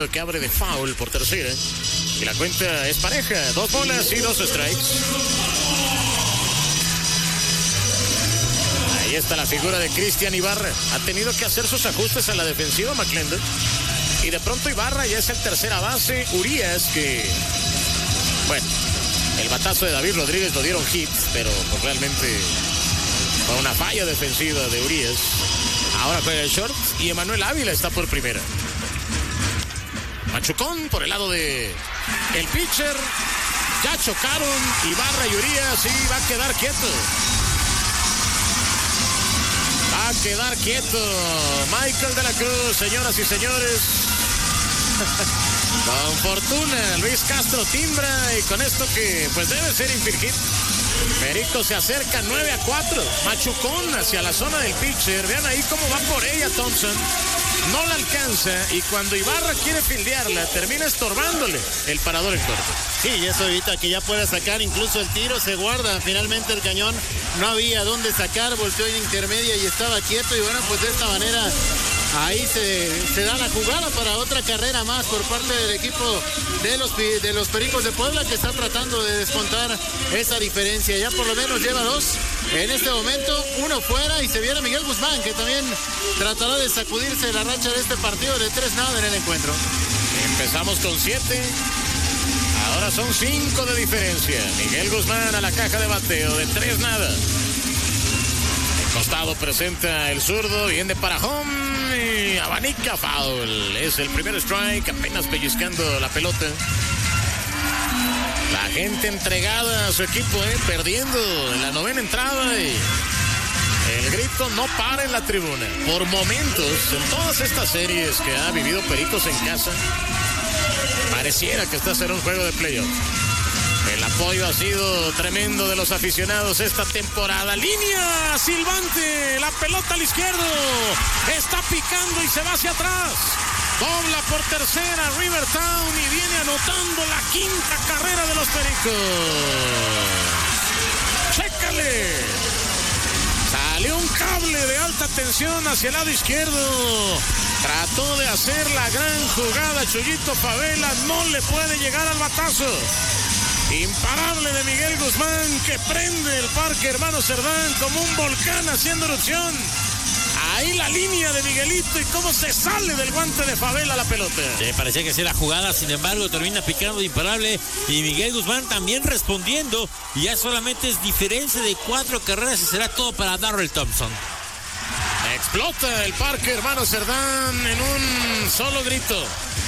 que abre de foul por tercera. Y la cuenta es pareja. 2 bolas y 2 strikes. Ahí está la figura de Cristian Ibarra. Ha tenido que hacer sus ajustes a la defensiva McClendon. Y de pronto Ibarra ya es el tercera base. Urias, que... bueno, el batazo de David Rodríguez lo dieron hits, pero pues realmente fue una falla defensiva de Urias. Ahora juega el short y Emanuel Ávila está por primera. Machucón por el lado de el pitcher. Ya chocaron Ibarra y Urias y va a quedar quieto. Va a quedar quieto Michael de la Cruz, señoras y señores. Con fortuna, Luis Castro timbra y con esto que pues debe ser infield hit. Perico se acerca 9-4. Machucón hacia la zona del pitcher. Vean ahí cómo va por ella Thompson. No la alcanza y cuando Ibarra quiere fildearla, termina estorbándole el parador en corto. Sí, y eso evita que ya pueda sacar incluso el tiro. Se guarda finalmente el cañón. No había dónde sacar, volteó en intermedia y estaba quieto. Y bueno, pues de esta manera ahí se da la jugada para otra carrera más por parte del equipo de los Pericos de Puebla, que está tratando de descontar esa diferencia. Ya por lo menos lleva 2 en este momento, 1 fuera, y se viene Miguel Guzmán, que también tratará de sacudirse la racha de este partido de 3-0 en el encuentro. Empezamos con 7, ahora son 5 de diferencia. Miguel Guzmán a la caja de bateo de 3-0. El costado presenta el zurdo, viene para home y abanica foul. Es el primer strike, apenas pellizcando la pelota. La gente entregada a su equipo, perdiendo en la 9ª entrada, y el grito no para en la tribuna. Por momentos, en todas estas series que ha vivido Pericos en casa, pareciera que está a ser un juego de playoff. El apoyo ha sido tremendo de los aficionados esta temporada. Línea silbante, la pelota al izquierdo, está picando y se va hacia atrás. Dobla por tercera Rivertown y viene anotando la 5ª carrera de los Pericos. ¡Chécale! Salió un cable de alta tensión hacia el lado izquierdo. Trató de hacer la gran jugada Chuyito Favela, no le puede llegar al batazo. Imparable de Miguel Guzmán, que prende el Parque Hermano Cerdán como un volcán haciendo erupción. Ahí la línea de Miguelito y cómo se sale del guante de Favela la pelota. Sí, parecía que sí la jugada, sin embargo termina picando de imparable y Miguel Guzmán también respondiendo, y ya solamente es diferencia de 4 carreras y será todo para Darrell Thompson. Explota el Parque Hermano Cerdán en un solo grito.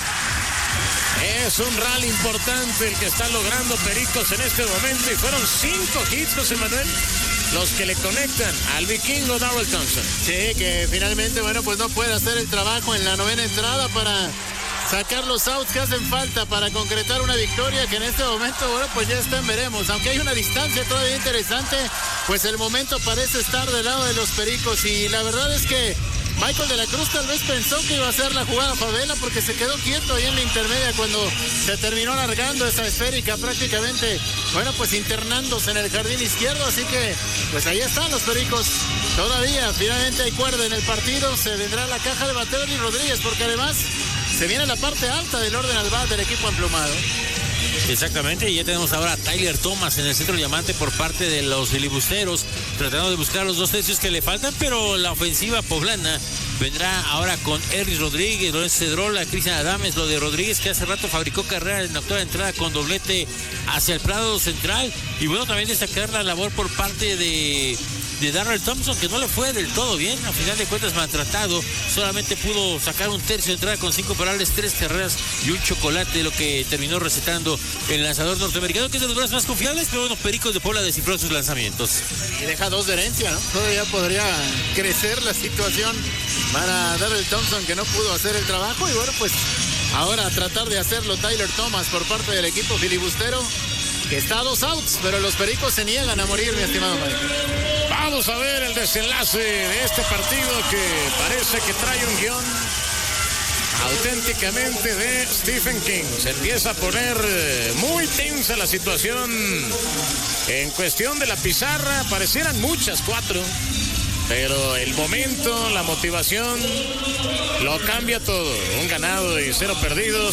Es un rally importante el que está logrando Pericos en este momento, y fueron 5 hits, José Manuel, los que le conectan al vikingo Darrell Thompson. Sí, que finalmente, bueno, pues no puede hacer el trabajo en la 9ª entrada para sacar los outs que hacen falta para concretar una victoria que en este momento, bueno, pues ya está en veremos. Aunque hay una distancia todavía interesante, pues el momento parece estar del lado de los Pericos, y la verdad es que Michael de la Cruz tal vez pensó que iba a hacer la jugada Favela, porque se quedó quieto ahí en la intermedia cuando se terminó largando esa esférica prácticamente, bueno, pues internándose en el jardín izquierdo. Así que pues ahí están los Pericos. Todavía finalmente hay cuerda en el partido. Se vendrá la caja de bateo y Rodríguez, porque además se viene la parte alta del orden al bat del equipo emplumado. Exactamente, y ya tenemos ahora a Tyler Thomas en el centro diamante por parte de los filibusteros, tratando de buscar los 2 tercios que le faltan, pero la ofensiva poblana vendrá ahora con Erris Rodríguez, Lorenzo Cedrola, Cristian Adames. Lo de Rodríguez, que hace rato fabricó carrera en la 8ª entrada con doblete hacia el Prado Central, y bueno, también destacar la labor por parte de Darrell Thompson, que no le fue del todo bien, a final de cuentas maltratado, solamente pudo sacar un tercio de entrada con 5 parables, 3 carreras y un chocolate, lo que terminó recetando el lanzador norteamericano, que es de los brazos más confiables, pero bueno, Pericos de Puebla descifró sus lanzamientos. Y deja 2 de herencia, ¿no? Todavía podría crecer la situación para Darrell Thompson, que no pudo hacer el trabajo, y bueno, pues ahora tratar de hacerlo Tyler Thomas por parte del equipo filibustero, que está a 2 outs, pero los Pericos se niegan a morir, mi estimado Mike. Vamos a ver el desenlace de este partido, que parece que trae un guión auténticamente de Stephen King. Se empieza a poner muy tensa la situación en cuestión de la pizarra. Parecieran muchas 4, Pero el momento, la motivación, lo cambia todo. Un ganado y 0 perdidos.